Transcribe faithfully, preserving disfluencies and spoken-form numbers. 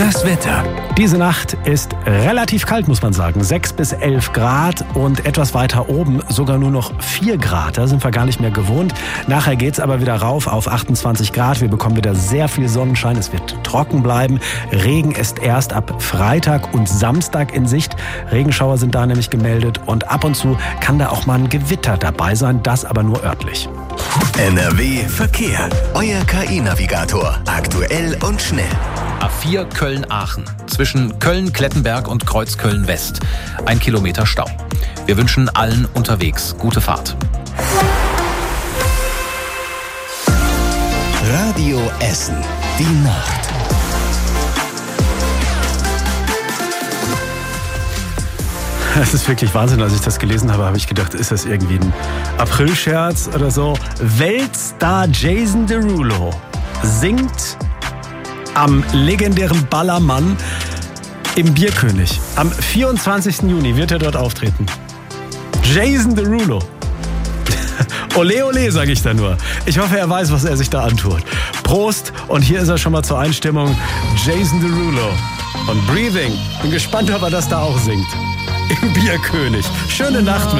Das Wetter. Diese Nacht ist relativ kalt, muss man sagen. sechs bis elf Grad und etwas weiter oben sogar nur noch vier Grad. Da sind wir gar nicht mehr gewohnt. Nachher geht's aber wieder rauf auf achtundzwanzig Grad. Wir bekommen wieder sehr viel Sonnenschein. Es wird trocken bleiben. Regen ist erst ab Freitag und Samstag in Sicht. Regenschauer sind da nämlich gemeldet. Und ab und zu kann da auch mal ein Gewitter dabei sein. Das aber nur örtlich. N R W Verkehr. Euer K I-Navigator. Aktuell und schnell. A vier Köln-Aachen. Zwischen Köln-Klettenberg und Kreuzköln-West. Ein Kilometer Stau. Wir wünschen allen unterwegs gute Fahrt. Radio Essen. Die Nacht. Es ist wirklich Wahnsinn. Als ich das gelesen habe, habe ich gedacht, ist das irgendwie ein Aprilscherz oder so? Weltstar Jason Derulo singt am legendären Ballermann im Bierkönig. Am vierundzwanzigsten Juni wird er dort auftreten. Jason Derulo. Ole, ole, sage ich da nur. Ich hoffe, er weiß, was er sich da antut. Prost, und hier ist er schon mal zur Einstimmung. Jason Derulo und Breathing. Bin gespannt, ob er das da auch singt. Im Bierkönig. Schöne Nacht mit